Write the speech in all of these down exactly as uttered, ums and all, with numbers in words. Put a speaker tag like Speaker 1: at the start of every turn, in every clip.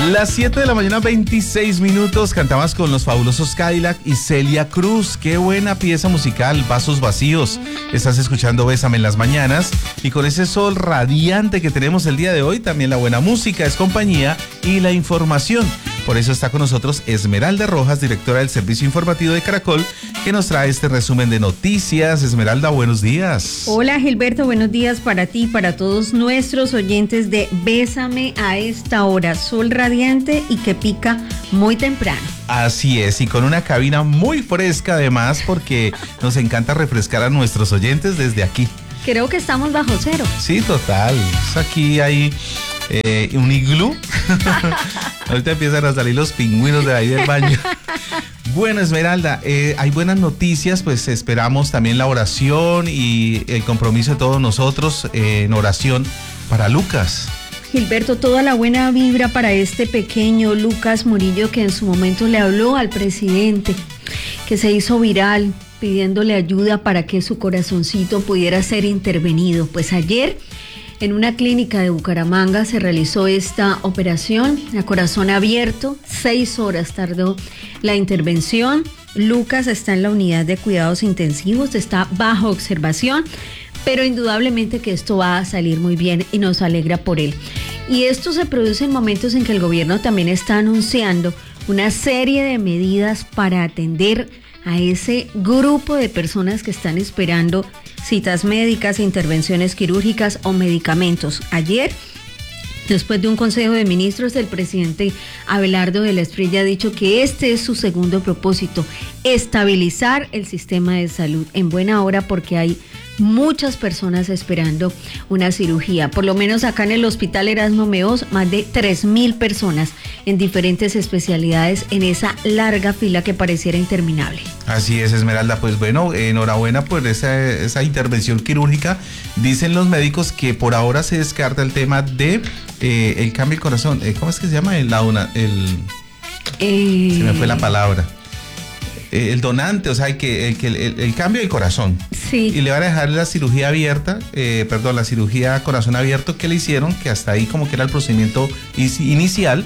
Speaker 1: Las siete de la mañana, veintiséis minutos, cantamos con los fabulosos Cadillac y Celia Cruz. Qué buena pieza musical, Vasos Vacíos. Estás escuchando Bésame en las mañanas y con ese sol radiante que tenemos el día de hoy, también la buena música es compañía y la información. Por eso está con nosotros Esmeralda Rojas, directora del Servicio Informativo de Caracol, que nos trae este resumen de noticias. Esmeralda, buenos días.
Speaker 2: Hola Gilberto, buenos días para ti y para todos nuestros oyentes de Bésame a esta hora. Sol radiante y que pica muy temprano.
Speaker 1: Así es, y con una cabina muy fresca además, porque nos encanta refrescar a nuestros oyentes desde aquí.
Speaker 2: Creo que estamos bajo cero.
Speaker 1: Sí, total. Aquí hay eh, un iglú. Ahorita empiezan a salir los pingüinos de ahí del baño. Bueno, Esmeralda, eh, hay buenas noticias, pues esperamos también la oración y el compromiso de todos nosotros eh, en oración para Lucas.
Speaker 2: Gilberto, toda la buena vibra para este pequeño Lucas Murillo que en su momento le habló al presidente, que se hizo viral pidiéndole ayuda para que su corazoncito pudiera ser intervenido. Pues ayer en una clínica de Bucaramanga se realizó esta operación a corazón abierto. Seis horas tardó la intervención. Lucas está en la unidad de cuidados intensivos, está bajo observación, pero indudablemente que esto va a salir muy bien y nos alegra por él. Y esto se produce en momentos en que el gobierno también está anunciando una serie de medidas para atender a ese grupo de personas que están esperando citas médicas, intervenciones quirúrgicas o medicamentos. Ayer, después de un consejo de ministros, el presidente Abelardo de la Espriella ha dicho que este es su segundo propósito, estabilizar el sistema de salud en buena hora porque hay muchas personas esperando una cirugía. Por lo menos acá en el Hospital Erasmo Meós, más de tres mil personas en diferentes especialidades en esa larga fila que pareciera interminable.
Speaker 1: Así es, Esmeralda. Pues bueno, enhorabuena por esa, esa intervención quirúrgica. Dicen los médicos que por ahora se descarta el tema de eh, el cambio del corazón. Eh, ¿Cómo es que se llama? El, el, eh... Se me fue la palabra. El donante, o sea, que, el, el, el, el cambio del corazón.
Speaker 2: Sí.
Speaker 1: Y le van a dejar la cirugía abierta, eh, perdón, la cirugía corazón abierto que le hicieron, que hasta ahí como que era el procedimiento inicial,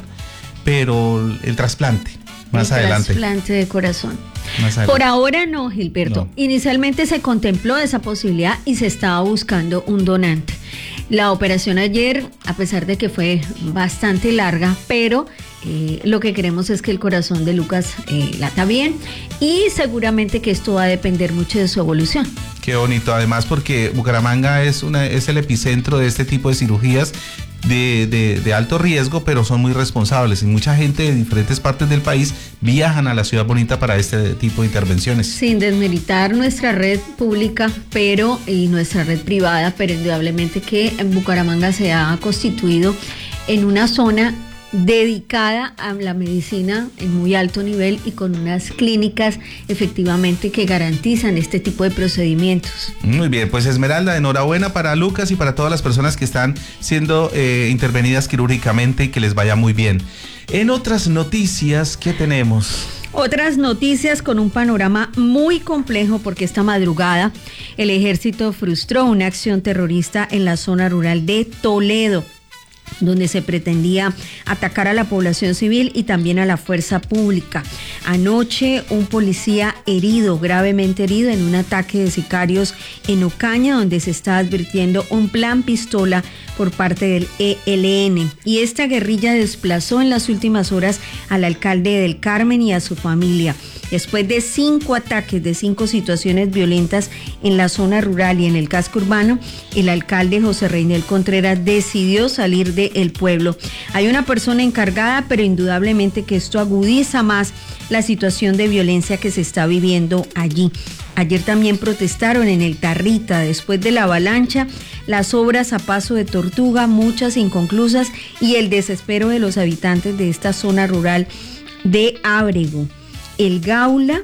Speaker 1: pero el trasplante, más
Speaker 2: el
Speaker 1: adelante.
Speaker 2: trasplante de corazón. Por ahora no, Gilberto. No. Inicialmente se contempló esa posibilidad y se estaba buscando un donante. La operación ayer, a pesar de que fue bastante larga, pero eh, lo que queremos es que el corazón de Lucas eh, lata bien y seguramente que esto va a depender mucho de su evolución.
Speaker 1: Qué bonito, además porque Bucaramanga es, una, es el epicentro de este tipo de cirugías de, de, de alto riesgo, pero son muy responsables y mucha gente de diferentes partes del país viajan a la ciudad bonita para este tipo de intervenciones.
Speaker 2: Sin desmeritar nuestra red pública pero y nuestra red privada, pero indudablemente que en Bucaramanga se ha constituido en una zona dedicada a la medicina en muy alto nivel y con unas clínicas efectivamente que garantizan este tipo de procedimientos.
Speaker 1: Muy bien, pues Esmeralda, enhorabuena para Lucas y para todas las personas que están siendo eh, intervenidas quirúrgicamente y que les vaya muy bien. En otras noticias, ¿qué tenemos?
Speaker 2: Otras noticias con un panorama muy complejo porque esta madrugada el ejército frustró una acción terrorista en la zona rural de Toledo, donde se pretendía atacar a la población civil y también a la fuerza pública. Anoche un policía herido, gravemente herido en un ataque de sicarios en Ocaña, donde se está advirtiendo un plan pistola por parte del E L N. Y esta guerrilla desplazó en las últimas horas al alcalde del Carmen y a su familia. Después de cinco ataques, de cinco situaciones violentas en la zona rural y en el casco urbano, el alcalde José Reinel Contreras decidió salir del pueblo. Hay una persona encargada, pero indudablemente que esto agudiza más la situación de violencia que se está viviendo allí. Ayer también protestaron en el Tarrita después de la avalancha, las obras a paso de tortuga, muchas inconclusas y el desespero de los habitantes de esta zona rural de Ábrego. El Gaula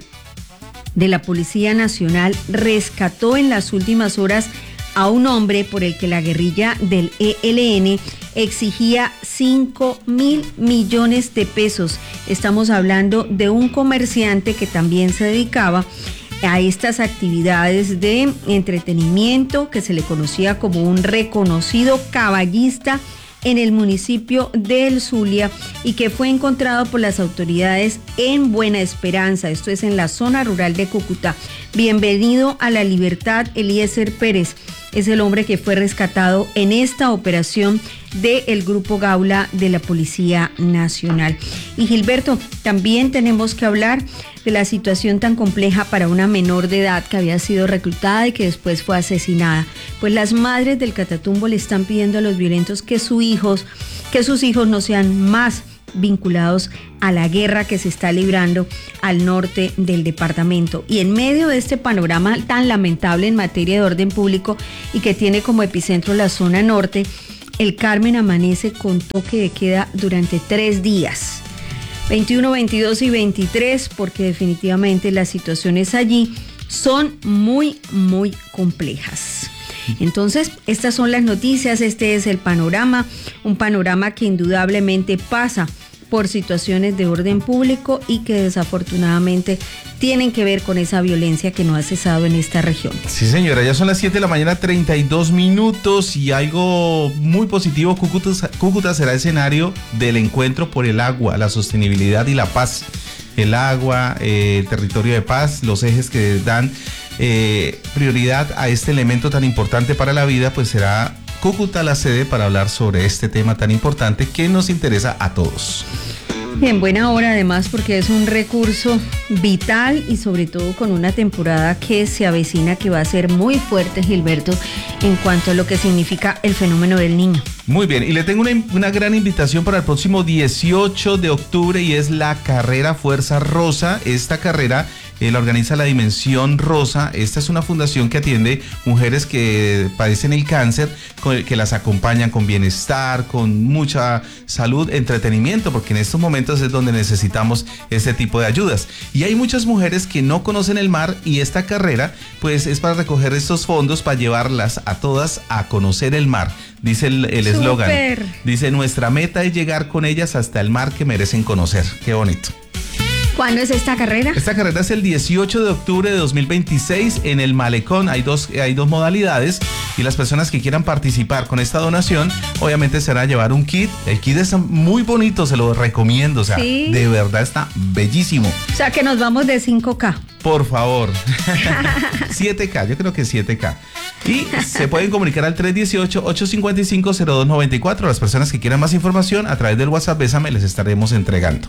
Speaker 2: de la Policía Nacional rescató en las últimas horas a un hombre por el que la guerrilla del E L N exigía cinco mil millones de pesos. Estamos hablando de un comerciante que también se dedicaba a estas actividades de entretenimiento, que se le conocía como un reconocido caballista en el municipio del Zulia y que fue encontrado por las autoridades en Buena Esperanza. Esto es en la zona rural de Cúcuta. Bienvenido a la libertad, Eliezer Pérez. Es el hombre que fue rescatado en esta operación del Grupo Gaula de la Policía Nacional. Y Gilberto, también tenemos que hablar de la situación tan compleja para una menor de edad que había sido reclutada y que después fue asesinada. Pues las madres del Catatumbo le están pidiendo a los violentos que sus hijos, que sus hijos no sean más vinculados a la guerra que se está librando al norte del departamento. Y en medio de este panorama tan lamentable en materia de orden público y que tiene como epicentro la zona norte, el Carmen amanece con toque de queda durante tres días, veintiuno, veintidós y veintitrés, porque definitivamente las situaciones allí son muy, muy complejas. Entonces, estas son las noticias, este es el panorama, un panorama que indudablemente pasa por situaciones de orden público y que desafortunadamente tienen que ver con esa violencia que no ha cesado en esta región.
Speaker 1: Sí, señora, ya son las siete de la mañana, treinta y dos minutos, y algo muy positivo, Cúcuta, Cúcuta será escenario del encuentro por el agua, la sostenibilidad y la paz. El agua, eh, el territorio de paz, los ejes que dan eh, prioridad a este elemento tan importante para la vida, pues será Cúcuta la sede para hablar sobre este tema tan importante que nos interesa a todos.
Speaker 2: En buena hora además, porque es un recurso vital y sobre todo con una temporada que se avecina, que va a ser muy fuerte, Gilberto, en cuanto a lo que significa el fenómeno del Niño.
Speaker 1: Muy bien, y le tengo una, una gran invitación para el próximo dieciocho de octubre, y es la carrera Fuerza Rosa. Esta carrera Eh, la organiza la Dimensión Rosa. Esta es una fundación que atiende mujeres que padecen el cáncer, con, que las acompañan con bienestar, con mucha salud, entretenimiento, porque en estos momentos es donde necesitamos este tipo de ayudas. Y hay muchas mujeres que no conocen el mar, y esta carrera pues es para recoger estos fondos, para llevarlas a todas a conocer el mar. Dice el eslogan, dice: nuestra meta es llegar con ellas hasta el mar que merecen conocer. Qué bonito.
Speaker 2: ¿Cuándo es esta carrera?
Speaker 1: Esta carrera es el dieciocho de octubre de dos mil veintiséis en el Malecón. Hay dos, hay dos modalidades, y las personas que quieran participar con esta donación obviamente será llevar un kit. El kit está muy bonito, se lo recomiendo, o sea, ¿sí? De verdad está bellísimo.
Speaker 2: O sea que nos vamos de cinco K.
Speaker 1: Por favor. siete K, yo creo que siete K. Y se pueden comunicar al tres uno ocho, ocho cinco cinco, cero dos nueve cuatro. Las personas que quieran más información, a través del WhatsApp Bésame les estaremos entregando.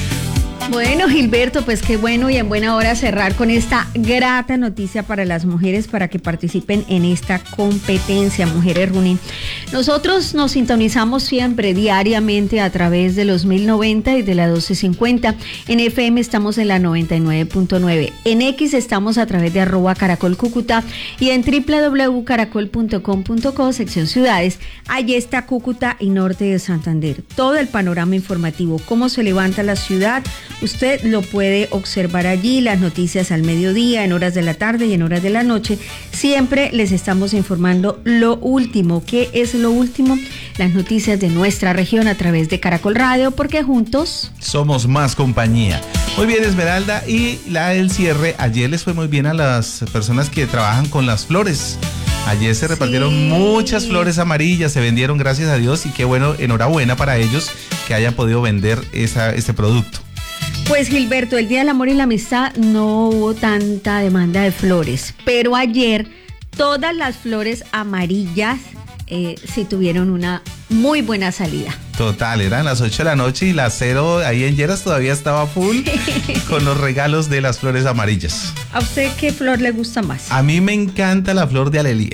Speaker 2: Bueno, Gilberto, pues qué bueno y en buena hora cerrar con esta grata noticia para las mujeres, para que participen en esta competencia, Mujeres Running. Nosotros nos sintonizamos siempre, diariamente, a través de los mil noventa y de la doce cincuenta. En F M estamos en la noventa y nueve punto nueve. En X estamos a través de arroba Caracol Cúcuta, y en doble u doble u doble u punto caracol punto com punto co, sección ciudades. Allí está Cúcuta y norte de Santander. Todo el panorama informativo, cómo se levanta la ciudad. Usted lo puede observar allí, las noticias al mediodía, en horas de la tarde y en horas de la noche. Siempre les estamos informando lo último. ¿Qué es lo último? Las noticias de nuestra región a través de Caracol Radio, porque juntos
Speaker 1: somos más compañía. Muy bien, Esmeralda, y la del cierre, ayer les fue muy bien a las personas que trabajan con las flores. Ayer se repartieron sí. muchas flores amarillas, se vendieron, gracias a Dios, y qué bueno, enhorabuena para ellos que hayan podido vender esa, este producto.
Speaker 2: Pues Gilberto, el Día del Amor y la Amistad no hubo tanta demanda de flores, pero ayer todas las flores amarillas eh, sí tuvieron una muy buena salida.
Speaker 1: Total, eran las ocho de la noche y la cero ahí en Lleras todavía estaba full con los regalos de las flores amarillas.
Speaker 2: ¿A usted qué flor le gusta más?
Speaker 1: A mí me encanta la flor de alelí.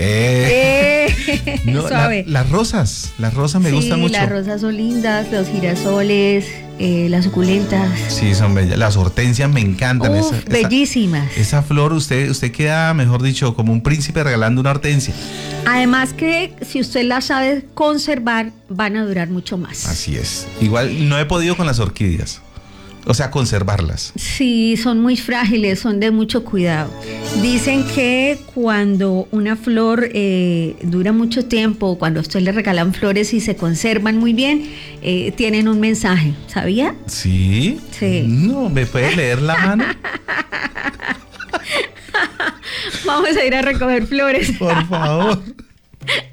Speaker 1: Eh.
Speaker 2: Eh,
Speaker 1: no,
Speaker 2: suave.
Speaker 1: La, las rosas, las rosas me
Speaker 2: sí,
Speaker 1: gustan mucho.
Speaker 2: Las rosas son lindas, los girasoles, eh, las suculentas.
Speaker 1: Sí, son bellas. Las hortensias me encantan.
Speaker 2: Uf,
Speaker 1: esa,
Speaker 2: bellísimas.
Speaker 1: Esa, esa flor, usted, usted queda, mejor dicho, como un príncipe regalando una hortensia.
Speaker 2: Además que si usted la sabe conservar, van a durar mucho más.
Speaker 1: Así es. Igual no he podido con las orquídeas. O sea, conservarlas.
Speaker 2: Sí, son muy frágiles, son de mucho cuidado. Dicen que cuando una flor eh, dura mucho tiempo, cuando a usted le regalan flores y se conservan muy bien, eh, tienen un mensaje, ¿sabía?
Speaker 1: Sí.
Speaker 2: Sí.
Speaker 1: No, ¿me puede leer la mano?
Speaker 2: Vamos a ir a recoger flores.
Speaker 1: Por favor.